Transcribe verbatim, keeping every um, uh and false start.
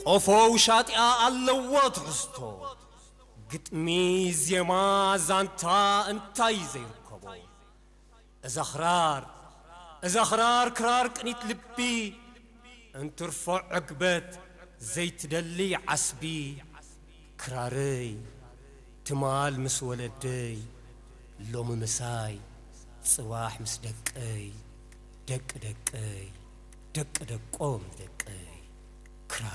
قفو شاطئة اللوات حستو قطمي زيما زانتا انتاي زيركبو ازخرار ازخرار كرار كنيت لبي انت رفع عقبت زيت دلي عسبي كراري تمال مس ولدي لوم مساي صواح مس دقي دق دقي دق دقوم دقي